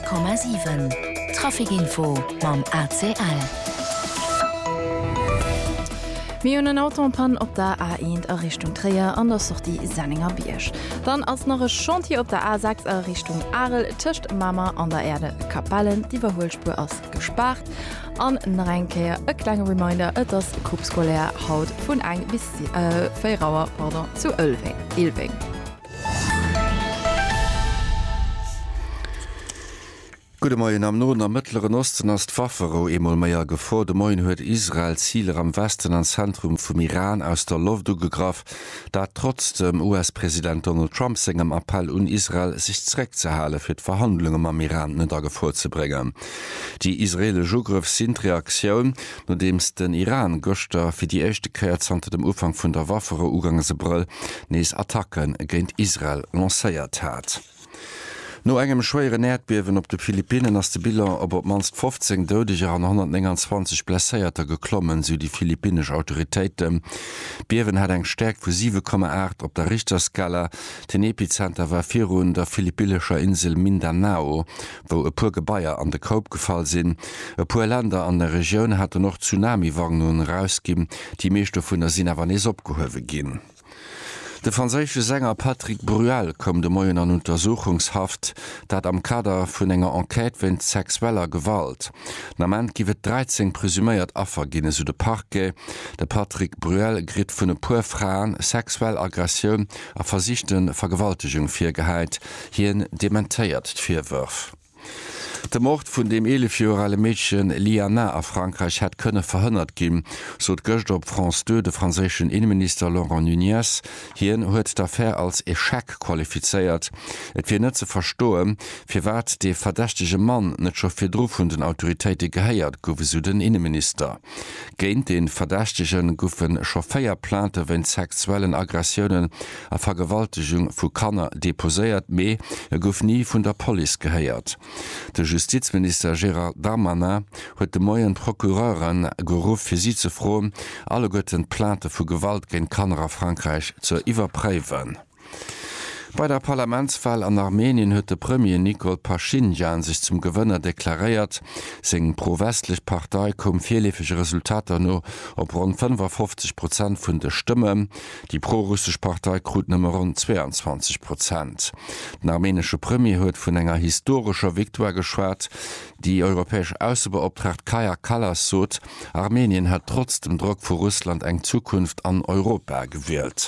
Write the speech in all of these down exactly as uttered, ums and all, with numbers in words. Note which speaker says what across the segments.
Speaker 1: Komma sieben Trafikinfo mam A C L.
Speaker 2: Mi hun en Autopan op der A eins a Richtung Trier an der Sortie Senninger Biersch. Dann als noch e Chantier op der A sechs a Richtung Arel tischcht Mama an der Erde Kapellen, die Verholspur ass gespart. An Reinkeer e kleine Reminder et das Gruppskolär haut vun eng bis äh, Féierauer Pader zu Elwing.
Speaker 3: Gute Morgen am Norden am Mittleren Osten as Pfaffero emol meier gefo de Moin huet Israel Ziele am Westen ans Zentrum vum Iran aus der Luft gegraf, dat trotz dem U S-Präsident Donald Trump segem Appell un Israel sich zreck ze halen fir d Verhandlungen am Iran net da vorzubringen. Die israele Jogriff sind Reaktion, no dems den Iran Göster fir die echte Käerzante dem Ufang vun der Waffere Ugang se brill nees Attacken géint Israel lancéiert hat. No engem schwere Erdbeben op de Philippinen ass de Bilder op op manst fünfzehn deudeger an hundertzwanzig blesséierter geklommen su die philippinesch Autoritéiten. Biewen hat eng Stärk vu sieben Komma acht op der Richterskala. Den Epizenter war virun der philippinescher Insel Mindanao, wo e puer Gebaier an de Koop gefall sinn. E puer Länder an der Region hatte noch Tsunami-Warnungen rausgeben, die meeschte vun der Sinawanes opgehowe ginn. Der französische Sänger Patrick Bruel kom de Moien an Untersuchungshaft, dat am Kader vun enger Enquete wenn sexueller Gewalt. Nament giwet dreizehn presüméiert Affer ginne su de Parke. Der Patrick Bruel grit vun e puer Fraen sexuell Aggression a versichten Vergewaltigung fir Geheit, hien dementéiert d'Vierwürf. Der Mord vun dem elefjorale Mädchen Liana a Frankreich hat könne verhënnert gin, so d Göcht op France deux de franzéschen Innenminister Laurent Nunez, hien huet d'Affaire als Echec qualifizéiert. Et fir net ze verstoen, fir wat de verdächtige Mann net scho fir Druf vun den Autoritéite gehéiert goufe su den Innenminister. Géint den Verdächtigen goufen Chauffeier plante wenn sexuellen Aggressionen a Vergewaltigung vu Kanner deposéiert méi er gouf nie vun der Poli gehéiert. De Justizminister Gérard Darmanin huet de moien Prokureuren geruff fir sie ze froen, alle Götten plante vu Gewalt géint Kanner a Frankreich zur iwwerpräwen. Bei der Parlamentswahl an Armenien huet de Premier Nikol Pashinyan sich zum Gewënner deklariert. Seng pro-westlich Partei kom vielefige Resultater no op rund fünfundfünfzig Prozent vun de Stimme. Die pro-russsisch Partei krut nëmmer rund zweiundzwanzig Prozent. Den armenische Premier huet vun enger historischer Viktor geschwert. Die europäisch Außenbeauftragte Kaja Kallas sot, Armenien hat trotz dem Druck vor Russland eng Zukunft an Europa gewählt.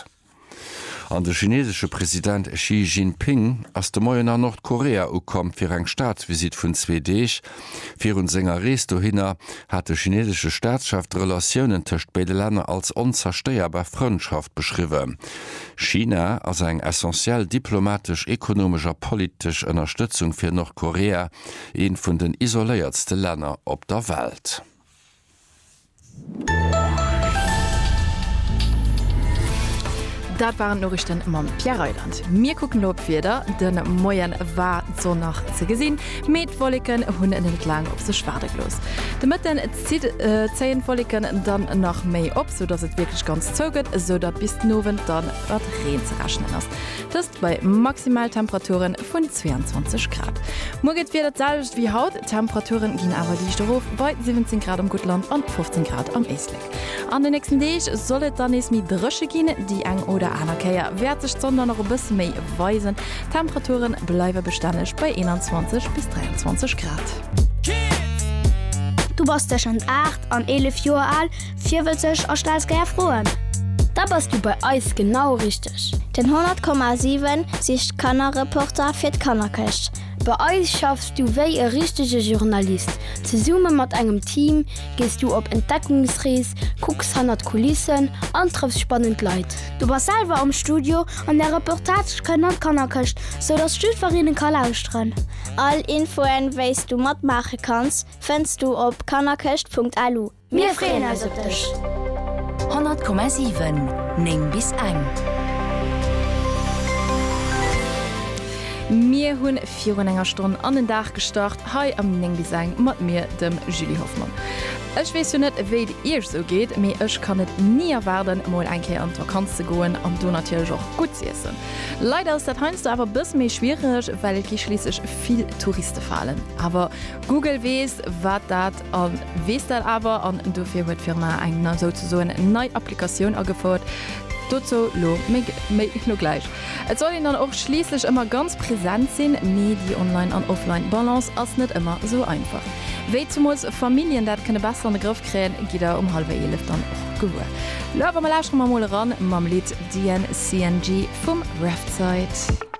Speaker 3: An der chinesische Präsident Xi Jinping ass de Moien an Nordkorea ukom fir eng Staatsvisit vun zwei Deeg. Fir un Sänger Rees do hinner hat de chinesische Staatschaft Relationioen tëcht beide Länder als onzersteierbar Freundschaft beschriwe. China as eng essentiell diplomatisch, ekonomischer, politisch Unterstützung fir Nordkorea, een vun den isoléiertste Länder op der Welt.
Speaker 2: Dat waren Norrichten mam Pierreland. Mir gucken lob wieder, den Moien war so nach ze gesinn. Met Wolliken hunn en entlang op se Schwadeglos. De Mëtten zieht äh, zehn Wolliken dann nach méi op, so dats het wirklich ganz zoget, so dat bis nowen dann wat Reen ze raschnen ass. Das bei Maximaltemperaturen vun zweiundzwanzig Grad. Morget wieder salcht wie Haut, Temperaturen ginn awer Dichterhof bei siebzehn Grad am Gutland an fünfzehn Grad am Eestlik. An den nächsten Deeg sollet dann es mi Drësche ginn, die eng oder anerkeier werd sich sondern noch bis méi weisen. Temperaturen bleiwe beständig bei einundzwanzig bis dreiundzwanzig Grad.
Speaker 4: Du warst ja schon acht an elf Joer alt, vier sech aus Staatsgeier frohen. Da bist du bei Eis genau richtig. Den hundert Komma sieben sich Kannerreporter fir d Kannerkecht. Bei Eis schaffst du wéi e richtige Journalist. Ze Summe mat engem Team gehst du op Entdeckungsrees, guckst hundert Kulissen an triffst spannend Leid. Du warst selber am Studio an der Reportage können Kannerkecht, so dass Stüdverinnen kann ausstrennen. All Infoen weist du mat machen kannst, findest du op kannerkecht punkt a l u. Mir freuen uns auf dich.
Speaker 1: hundert Komma sieben Ning bis eng.
Speaker 2: Mir hunn vier enger Stunde an den Dach gestart, hei am Ning bis eng mat mir dem Julie Hoffmann. Ech wees jo net wéi ihr so geht, méi ech kann net nie erwerden moll enke an Vakanz ze goen an du natürlich auch gut essen. Leider ist dat heinst awer bis méi schwierig, weil gi schließlich viel Touristen fallen. Aber Google wees wat dat an wees dat aber an dofir huet Firma eng so so neue Applikation afordert. Dozo lo no gleich. Et soll dann auch schließlich immer ganz präsent sinn, me die Online- an Offline-Balance ass net immer so einfach. Wéi zu muss Familien dat kënne besser an den Griff kräen, gi er um halbe elef dann och gewur. Lawer mal mal ran mam Lied D N C N G vum Raftzeit.